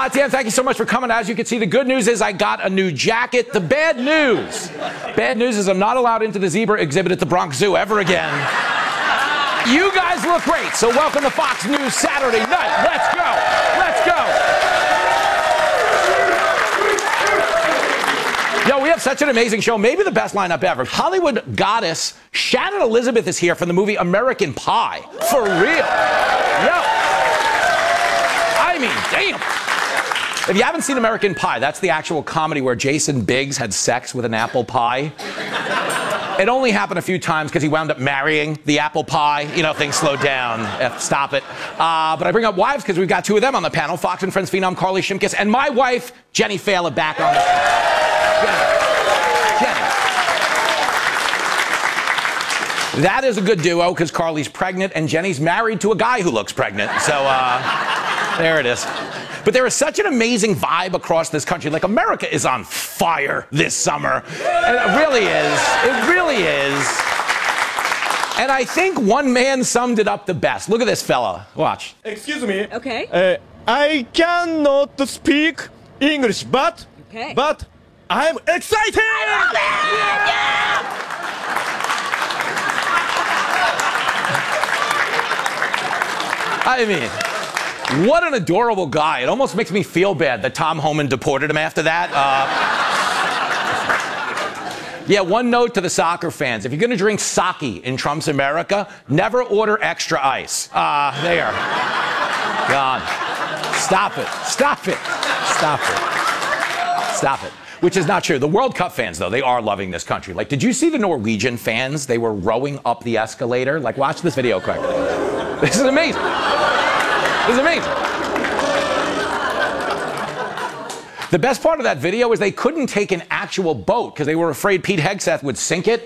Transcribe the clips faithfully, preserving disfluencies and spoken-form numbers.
Dan, thank you so much for coming. As you can see, the good news is I got a new jacket. The bad news, bad news is I'm not allowed into the zebra exhibit at the Bronx Zoo ever again. You guys look great, so welcome to Fox News Saturday night. Let's go. Let's go. Yo, we have such an amazing show. Maybe the best lineup ever. Hollywood goddess Shannon Elizabeth is here from the movie American Pie. For real. Yo. I mean, damn. If you haven't seen American Pie, that's the actual comedy where Jason Biggs had sex with an apple pie. It only happened a few times because he wound up marrying the apple pie. You know, things slowed down. F, stop it. Uh, but I bring up wives because we've got two of them on the panel. Fox and Friends phenom Carly Shimkus and my wife, Jenny Failer, back on the Jenny. Jenny. That is a good duo because Carly's pregnant and Jenny's married to a guy who looks pregnant. So, uh, there it is. But there is such an amazing vibe across this country. Like, America is on fire this summer. And it really is. It really is. And I think one man summed it up the best. Look at this fella. Watch. Excuse me. Okay. Uh, I cannot speak English, but okay. but I'm excited. I love I it! Yeah! mean, what an adorable guy. It almost makes me feel bad that Tom Homan deported him after that. Uh, yeah, one note to the soccer fans. If you're going to drink sake in Trump's America, never order extra ice. Uh, there. Gone. Stop it. Stop it. Stop it. Stop it. Which is not true. The World Cup fans, though, they are loving this country. Like, did you see the Norwegian fans? They were rowing up the escalator. Like, watch this video quick. This is amazing. This is amazing. The best part of that video is they couldn't take an actual boat because they were afraid Pete Hegseth would sink it.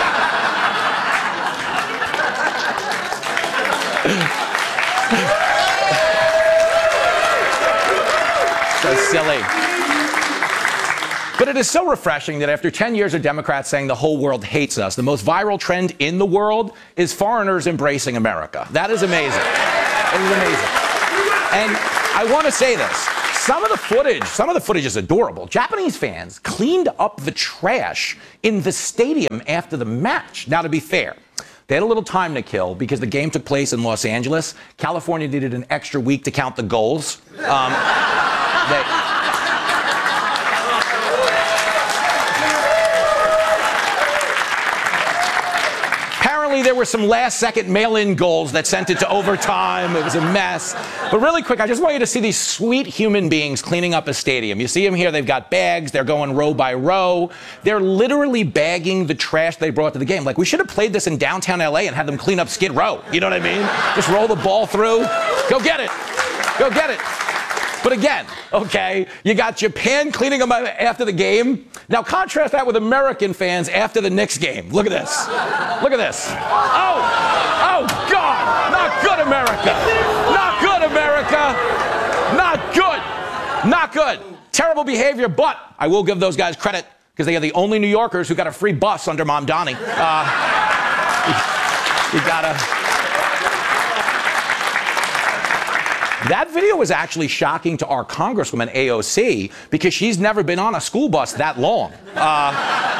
So silly. But it is so refreshing that after ten years of Democrats saying the whole world hates us, the most viral trend in the world is foreigners embracing America. That is amazing. It is amazing. And I want to say this. Some of the footage, some of the footage is adorable. Japanese fans cleaned up the trash in the stadium after the match. Now, to be fair, they had a little time to kill because the game took place in Los Angeles. California needed an extra week to count the goals. Um, they, There were some last-second mail-in goals that sent it to overtime. It was a mess. But really quick, I just want you to see these sweet human beings cleaning up a stadium. You see them here. They've got bags. They're going row by row. They're literally bagging the trash they brought to the game. Like, we should have played this in downtown L A and had them clean up Skid Row. You know what I mean? Just roll the ball through. Go get it. Go get it. But again, okay, you got Japan cleaning them up after the game. Now contrast that with American fans after the Knicks game. Look at this. Look at this. Oh, oh God, not good, America. Not good, America. Not good. Not good. Terrible behavior, but I will give those guys credit because they are the only New Yorkers who got a free bus under Mom Donnie. Uh, you, you gotta... That video was actually shocking to our Congresswoman, A O C, because she's never been on a school bus that long. Uh,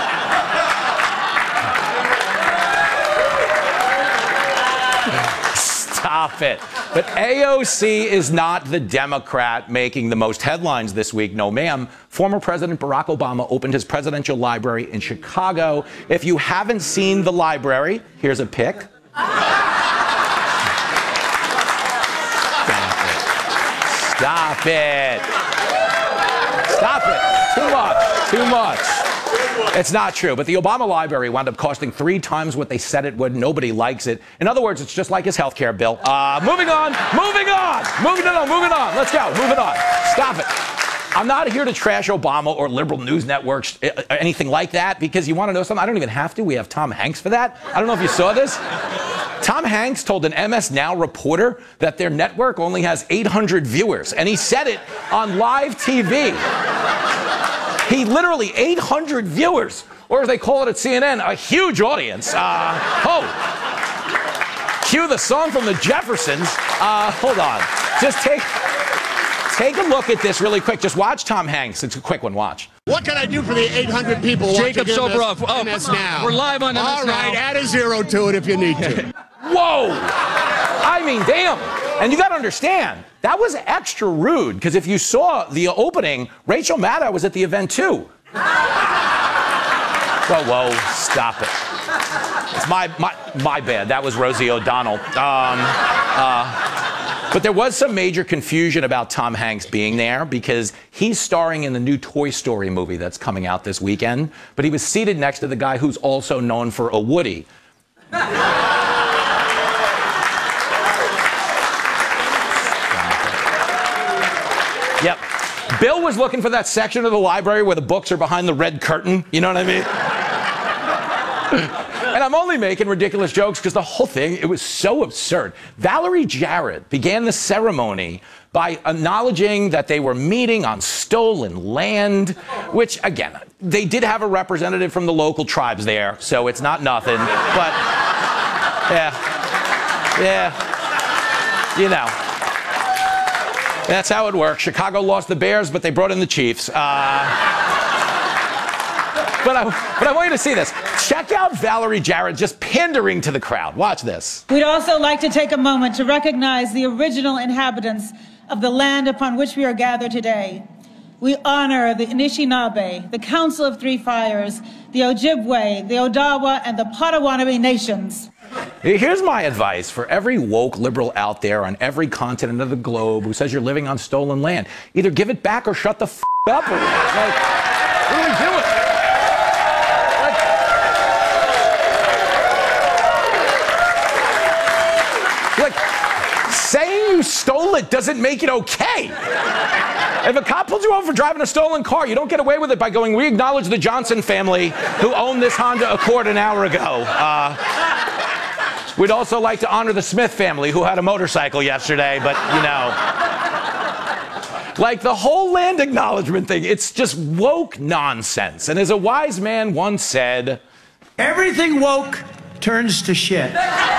stop it. But A O C is not the Democrat making the most headlines this week. No, ma'am. Former President Barack Obama opened his presidential library in Chicago. If you haven't seen the library, here's a pic. Stop it. Stop it. Too much. Too much. It's not true. But the Obama Library wound up costing three times what they said it would. Nobody likes it. In other words, it's just like his health care bill. Uh, moving on. Moving on. Moving on. Moving on. Let's go. Moving on. Stop it. I'm not here to trash Obama or liberal news networks, anything like that, because you want to know something? I don't even have to. We have Tom Hanks for that. I don't know if you saw this. Tom Hanks told an M S Now reporter that their network only has eight hundred viewers, and he said it on live T V. He literally, eight hundred viewers, or as they call it at C N N, a huge audience. Uh, oh, cue the song from the Jeffersons. Uh, hold on. Just take, take a look at this really quick. Just watch Tom Hanks. It's a quick one. Watch. What can I do for the eight hundred people Jacob watching Soboroff. Oh, M S now? We're live on M S All now. right, add a zero to it if you need to. Whoa! I mean, damn. And you got to understand, that was extra rude, because if you saw the opening, Rachel Maddow was at the event too. Whoa, whoa, stop it. It's my, my, my bad. That was Rosie O'Donnell. Um, uh, but there was some major confusion about Tom Hanks being there because he's starring in the new Toy Story movie that's coming out this weekend, but he was seated next to the guy who's also known for a Woody. Yep. Bill was looking for that section of the library where the books are behind the red curtain. You know what I mean? And I'm only making ridiculous jokes because the whole thing, it was so absurd. Valerie Jarrett began the ceremony by acknowledging that they were meeting on stolen land, which, again, they did have a representative from the local tribes there, so it's not nothing. But, yeah, yeah, you know. That's how it works. Chicago lost the Bears, but they brought in the Chiefs. Uh, but, I, but I want you to see this. Check out Valerie Jarrett just pandering to the crowd. Watch this. We'd also like to take a moment to recognize the original inhabitants of the land upon which we are gathered today. We honor the Anishinaabe, the Council of Three Fires, the Ojibwe, the Odawa, and the Potawatomi nations. Here's my advice for every woke liberal out there on every continent of the globe who says you're living on stolen land. Either give it back or shut the f up. Like, what are we doing? Like, like, saying you stole it doesn't make it okay. If a cop pulls you over for driving a stolen car, you don't get away with it by going, we acknowledge the Johnson family who owned this Honda Accord an hour ago. Uh, We'd also like to honor the Smith family who had a motorcycle yesterday, but, you know. Like the whole land acknowledgement thing, it's just woke nonsense. And as a wise man once said, everything woke turns to shit.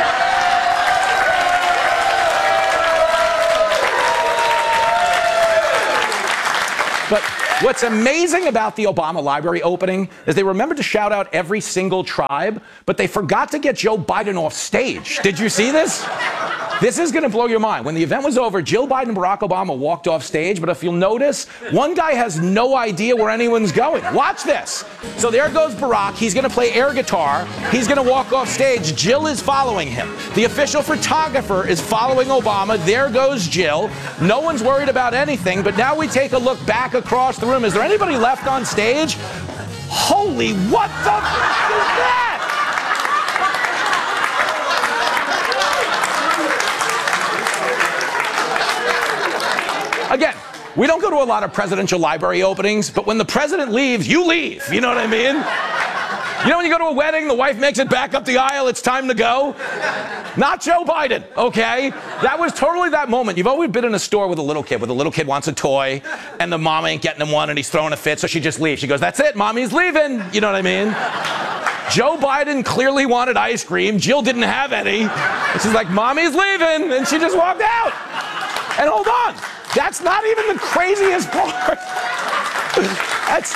But what's amazing about the Obama Library opening is they remembered to shout out every single tribe, but they forgot to get Joe Biden off stage. Did you see this? This is going to blow your mind. When the event was over, Jill Biden and Barack Obama walked off stage, but if you'll notice, one guy has no idea where anyone's going. Watch this. So there goes Barack. He's going to play air guitar. He's going to walk off stage. Jill is following him. The official photographer is following Obama. There goes Jill. No one's worried about anything, but now we take a look back across the room. Is there anybody left on stage? Holy, what the f is that? Again, we don't go to a lot of presidential library openings, but when the president leaves, you leave. You know what I mean? You know when you go to a wedding, the wife makes it back up the aisle, it's time to go? Not Joe Biden, okay? That was totally that moment. You've always been in a store with a little kid, where the little kid wants a toy, and the mom ain't getting him one, and he's throwing a fit, so she just leaves. She goes, that's it, mommy's leaving. You know what I mean? Joe Biden clearly wanted ice cream. Jill didn't have any. And she's like, mommy's leaving, and she just walked out. And hold on. That's not even the craziest part. That's.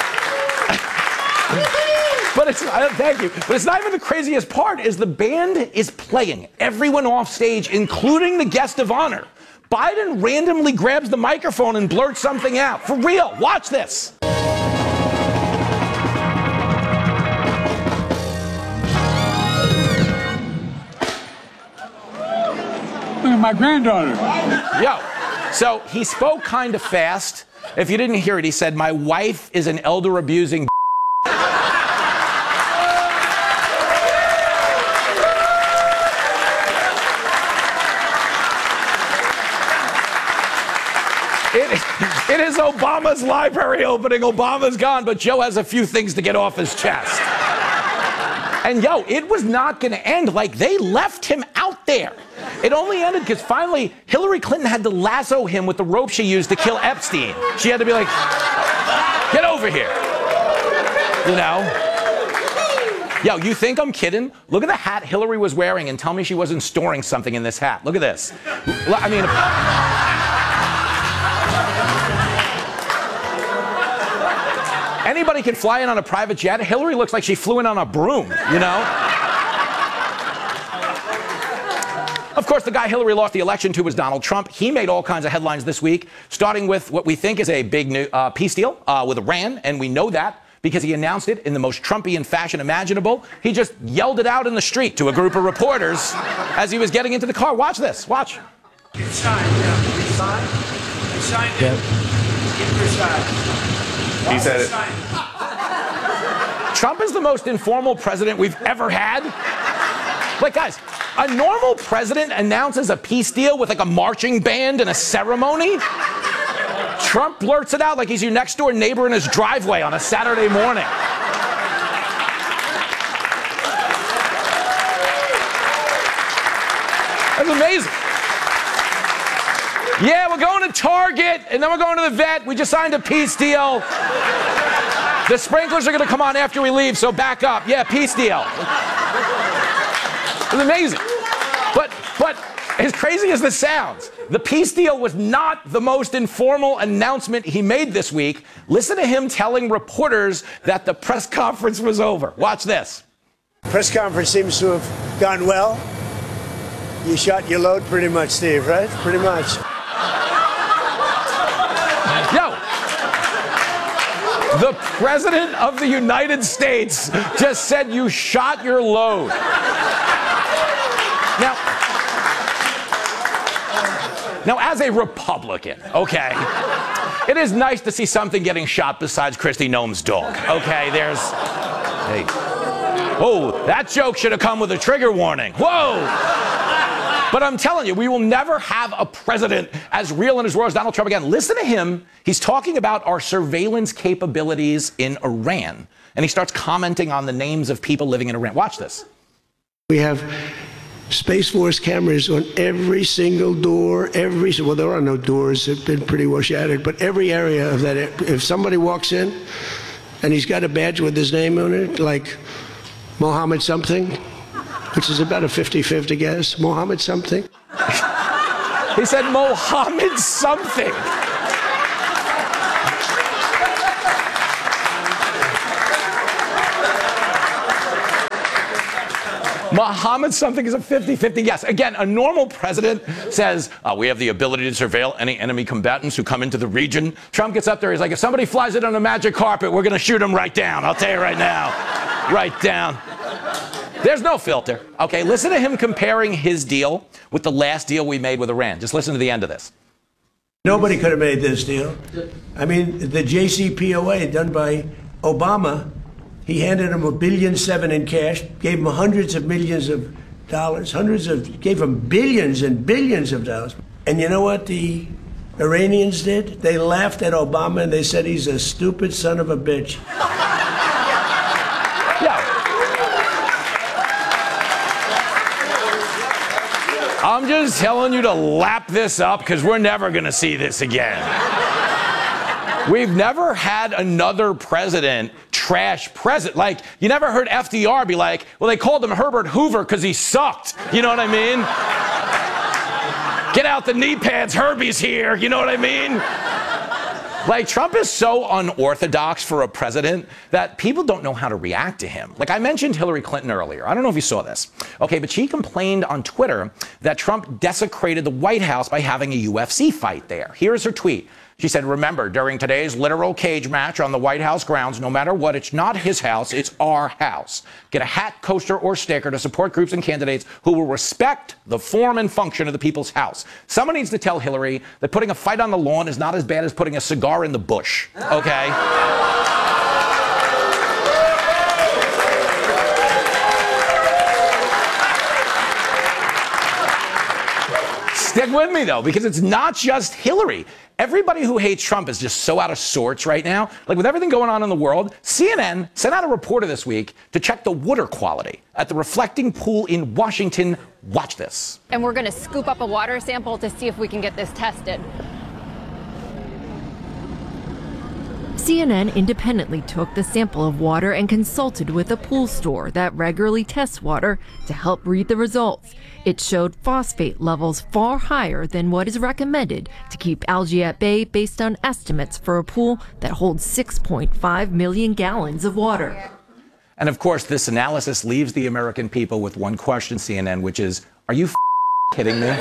But it's. Uh, thank you. But it's not even the craziest part. Is the band is playing. Everyone off stage, including the guest of honor. Biden randomly grabs the microphone and blurts something out. For real. Watch this. My granddaughter. Yo. So he spoke kind of fast. If you didn't hear it, he said, my wife is an elder abusing It, it is Obama's library opening. Obama's gone, but Joe has a few things to get off his chest. And yo, it was not going to end. Like, they left him out there. It only ended because finally Hillary Clinton had to lasso him with the rope she used to kill Epstein. She had to be like, get over here. You know? Yo, you think I'm kidding? Look at the hat Hillary was wearing and tell me she wasn't storing something in this hat. Look at this. I mean... Anybody can fly in on a private jet. Hillary looks like she flew in on a broom, you know? Of course, the guy Hillary lost the election to was Donald Trump. He made all kinds of headlines this week, starting with what we think is a big new, uh, peace deal uh, with Iran, and we know that because he announced it in the most Trumpian fashion imaginable. He just yelled it out in the street to a group of reporters as he was getting into the car. Watch this. Watch. It's signed, yeah. It's signed. It's signed. Yeah. Get your side. He said it. Trump is the most informal president we've ever had. Like, guys, a normal president announces a peace deal with like a marching band and a ceremony. Trump blurts it out like he's your next door neighbor in his driveway on a Saturday morning. That's amazing. Yeah, we're going to Target, and then we're going to the vet. We just signed a peace deal. The sprinklers are going to come on after we leave, so back up. Yeah, peace deal. It's amazing. But, but as crazy as this sounds, the peace deal was not the most informal announcement he made this week. Listen to him telling reporters that the press conference was over. Watch this. Press conference seems to have gone well. You shot your load pretty much, Steve, right? Pretty much. Yo, the President of the United States just said you shot your load. Now, now, as a Republican, okay, it is nice to see something getting shot besides Kristi Noem's dog. Okay, there's, hey, oh, that joke should have come with a trigger warning. Whoa! But I'm telling you, we will never have a president as real and as raw as Donald Trump again. Listen to him. He's talking about our surveillance capabilities in Iran, and he starts commenting on the names of people living in Iran. Watch this. We have Space Force cameras on every single door, every, well, there are no doors, they've been pretty well shattered, but every area of that, if somebody walks in and he's got a badge with his name on it, like Mohammed something, which is about a fifty fifty guess, Mohammed something. He said Mohammed something. Mohammed something is a fifty fifty guess. Again, a normal president says, uh, we have the ability to surveil any enemy combatants who come into the region. Trump gets up there, he's like, if somebody flies it on a magic carpet, we're going to shoot him right down. I'll tell you right now. Right down. There's no filter. Okay, listen to him comparing his deal with the last deal we made with Iran. Just listen to the end of this. Nobody could have made this deal. I mean, the J C P O A done by Obama, he handed him a billion seven in cash, gave him hundreds of millions of dollars, hundreds of, gave him billions and billions of dollars. And you know what the Iranians did? They laughed at Obama and they said he's a stupid son of a bitch. Yeah. I'm just telling you to lap this up because we're never going to see this again. We've never had another president trash president. Like, you never heard F D R be like, well, they called him Herbert Hoover because he sucked. You know what I mean? Get out the knee pads, Herbie's here. You know what I mean? Like, Trump is so unorthodox for a president that people don't know how to react to him. Like, I mentioned Hillary Clinton earlier. I don't know if you saw this. Okay, but she complained on Twitter that Trump desecrated the White House by having a U F C fight there. Here's her tweet. She said, remember, during today's literal cage match on the White House grounds, no matter what, it's not his house, it's our house. Get a hat, coaster, or sticker to support groups and candidates who will respect the form and function of the people's house. Someone needs to tell Hillary that putting a fight on the lawn is not as bad as putting a cigar in the bush, okay? Stick with me, though, because it's not just Hillary. Everybody who hates Trump is just so out of sorts right now. Like, with everything going on in the world, C N N sent out a reporter this week to check the water quality at the reflecting pool in Washington. Watch this. And we're going to scoop up a water sample to see if we can get this tested. C N N independently took the sample of water and consulted with a pool store that regularly tests water to help read the results. It showed phosphate levels far higher than what is recommended to keep algae at bay based on estimates for a pool that holds six point five million gallons of water. And of course, this analysis leaves the American people with one question, C N N, which is, are you f- kidding me?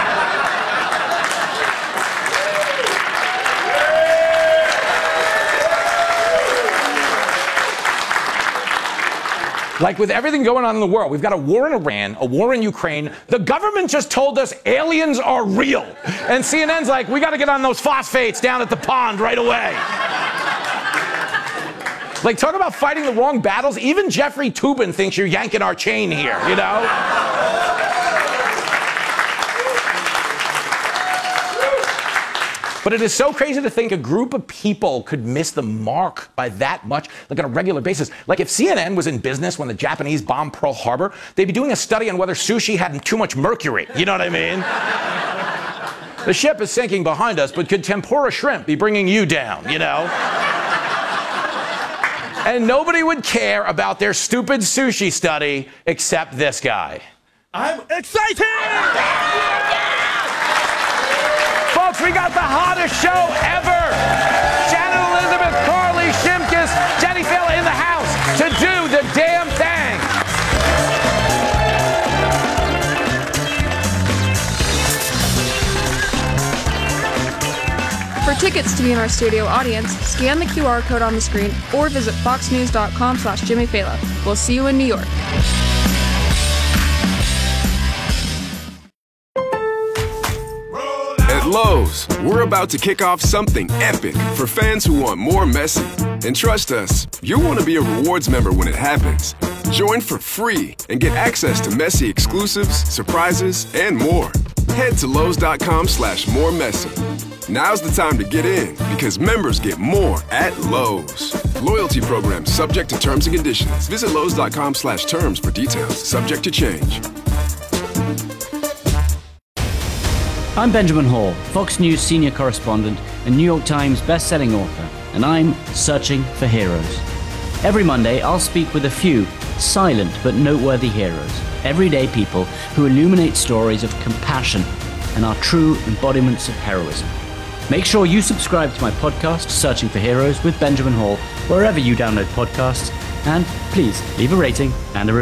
Like, with everything going on in the world, we've got a war in Iran, a war in Ukraine. The government just told us aliens are real. And C N N's like, we got to get on those phosphates down at the pond right away. Like, talk about fighting the wrong battles. Even Jeffrey Toobin thinks you're yanking our chain here, you know? But it is so crazy to think a group of people could miss the mark by that much, like on a regular basis. Like, if C N N was in business when the Japanese bombed Pearl Harbor, they'd be doing a study on whether sushi had too much mercury. You know what I mean? The ship is sinking behind us, but could tempura shrimp be bringing you down, you know? And nobody would care about their stupid sushi study except this guy. I'm excited! Folks, we got the hottest show ever. Shannon Elizabeth, Carly Shimkus, Jenny Fela in the house to do the damn thing. For tickets to be in our studio audience, scan the Q R code on the screen or visit foxnews.com slash Jimmy Fela. We'll see you in New York. At Lowe's, we're about to kick off something epic for fans who want more Messi. And trust us, you'll want to be a rewards member when it happens. Join for free and get access to Messi exclusives, surprises, and more. Head to Lowe's.com slash more Messi. Now's the time to get in because members get more at Lowe's. Loyalty program subject to terms and conditions. Visit Lowe's.com slash terms for details. Subject to change. I'm Benjamin Hall, Fox News senior correspondent and New York Times best-selling author, and I'm searching for heroes. Every Monday, I'll speak with a few silent but noteworthy heroes, everyday people who illuminate stories of compassion and are true embodiments of heroism. Make sure you subscribe to my podcast, Searching for Heroes with Benjamin Hall, wherever you download podcasts, and please leave a rating and a review.